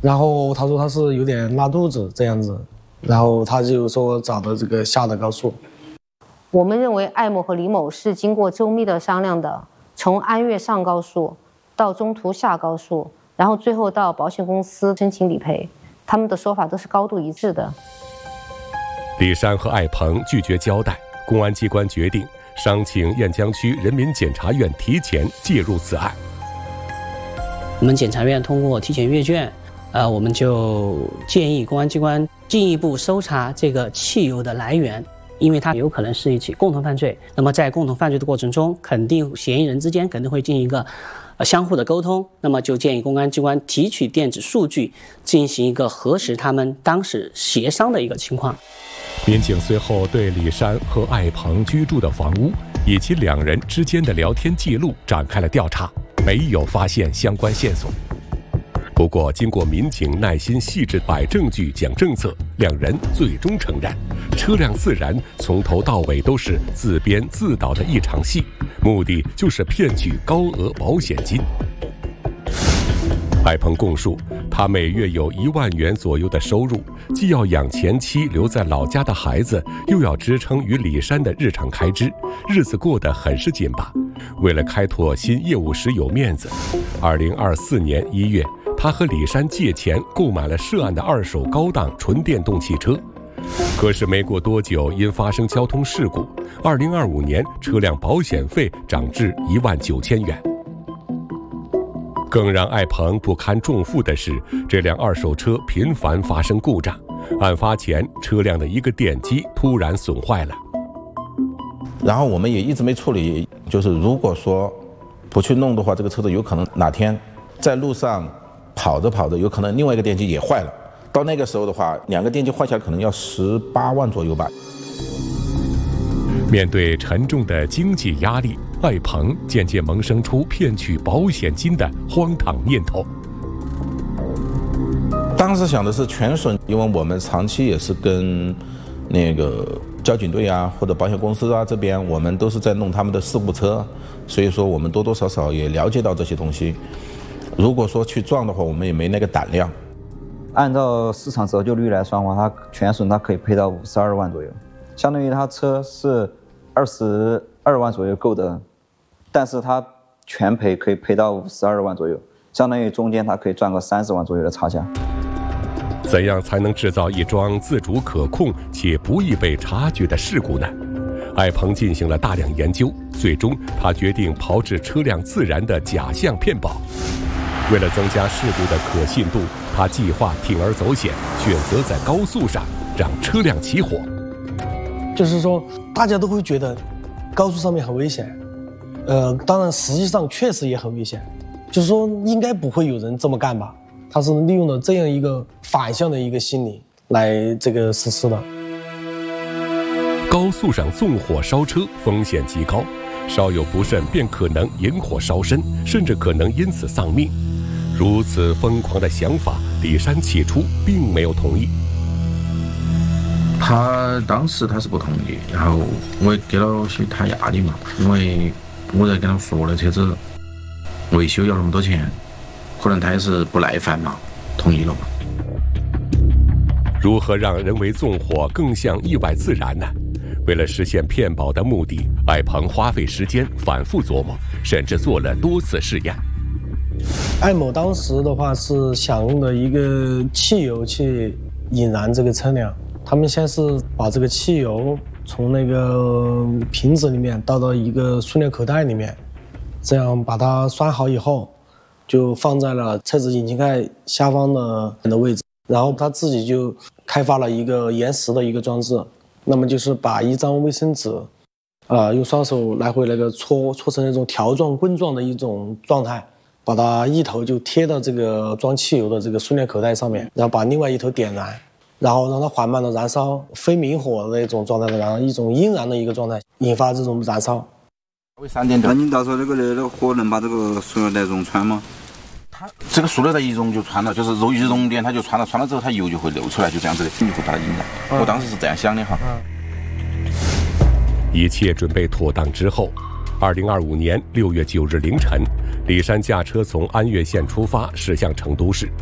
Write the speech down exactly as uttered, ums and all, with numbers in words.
然后他说他是有点拉肚子这样子，然后他就说找的这个下的高速。 我们认为艾某和李某是经过周密的商量的，从安岳上高速到中途下高速，然后最后到保险公司申请理赔，他们的说法都是高度一致的。 李山和艾鹏拒绝交代，公安机关决定商请雁江区人民检察院提前介入此案。 我们检察院通过提前阅卷，呃，我们就建议公安机关进一步搜查这个汽油的来源。因为它有可能是一起共同犯罪，那么在共同犯罪的过程中，肯定嫌疑人之间肯定会进行一个呃相互的沟通，那么就建议公安机关提取电子数据，进行一个核实他们当时协商的一个情况。 民警随后对李山和艾鹏居住的房屋以及两人之间的聊天记录展开了调查，没有发现相关线索。不过，经过民警耐心细致摆证据、讲政策，两人最终承认，车辆自燃从头到尾都是自编自导的一场戏，目的就是骗取高额保险金。艾鹏供述，他每月有一万元左右的收入，既要养前妻留在老家的孩子，又要支撑与李山的日常开支，日子过得很是紧巴。为了开拓新业务时有面子，二零二四年一月，他和李山借钱购买了涉案的二手高档纯电动汽车。可是没过多久，因发生交通事故，二零二五年车辆保险费涨至一万九千元。更让艾鹏不堪重负的是，这辆二手车频繁发生故障。案发前，车辆的一个电机突然损坏了。 然后我们也一直没处理，就是如果说不去弄的话，这个车子有可能哪天在路上跑着跑着，有可能另外一个电机也坏了。到那个时候的话，两个电机换下来可能要十八万左右吧。 面对沉重的经济压力，艾鹏渐渐萌生出骗取保险金的荒唐念头。 当时想的是全损，因为我们长期也是跟那个交警队啊或者保险公司啊这边，我们都是在弄他们的事故车，所以说我们多多少少也了解到这些东西。如果说去撞的话，我们也没那个胆量。 按照市场折旧率来算的话，它全损它可以赔到五十二万左右，相当于它车是二十二万左右购的，但是它全赔可以赔到五十二万左右，相当于中间它可以赚个三十万左右的差价。 怎样才能制造一桩自主可控且不易被察觉的事故呢？艾鹏进行了大量研究，最终他决定炮制车辆自燃的假象骗保。为了增加事故的可信度，他计划铤而走险，选择在高速上让车辆起火。 就是说，大家都会觉得高速上面很危险，呃，当然实际上确实也很危险，就是说应该不会有人这么干吧？他是利用了这样一个反向的一个心理来这个实施的。 高速上纵火烧车风险极高，稍有不慎便可能引火烧身，甚至可能因此丧命。如此疯狂的想法，李山起初并没有同意。 他当时他是不同意，然后我也给了些他压力嘛，因为我在跟他说了车子维修要那么多钱，可能他也是不耐烦嘛，同意了嘛。 如何让人为纵火更像意外自燃呢？为了实现骗保的目的，艾鹏花费时间反复琢磨，甚至做了多次试验。 艾某当时的话是想用的一个汽油去引燃这个车辆，他们先是把这个汽油从那个瓶子里面倒到一个塑料口袋里面，这样把它拴好以后，就放在了车子引擎盖下方的的位置，然后他自己就开发了一个延时的一个装置，那么就是把一张卫生纸啊、呃，用双手来回那个搓搓成那种条状棍状的一种状态，把它一头就贴到这个装汽油的这个塑料口袋上面，然后把另外一头点燃，然后让它缓慢的燃烧，非明火的那种状态的，然后一种阴燃的一个状态，引发这种燃烧。 那你到时候这个那个火能把这个塑料袋溶穿吗？ 它这个塑料袋一溶就穿了，就是肉一熔点它就穿了，穿了之后它油就会流出来，就这样子的，你会把它引燃。嗯、我当时是这样想的哈。 嗯、一切准备妥当之后，二零二五年六月九日凌晨，李山驾车从安岳县出发，驶向成都市。